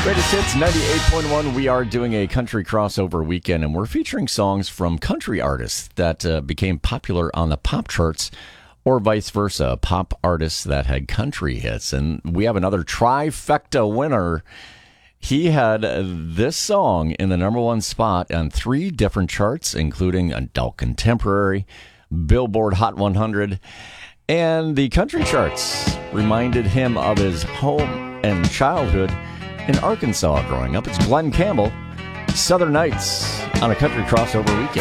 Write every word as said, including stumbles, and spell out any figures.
Greatest Hits ninety-eight point one. We are doing a country crossover weekend, and we're featuring songs from country artists that uh, became popular on the pop charts, or vice versa, pop artists that had country hits. And we have another trifecta winner. He had this song in the number one spot on three different charts, including Adult Contemporary, Billboard Hot one hundred, and the country charts. Reminded him of his home and childhood in Arkansas growing up. It's Glenn Campbell, Southern Nights, on a country crossover weekend.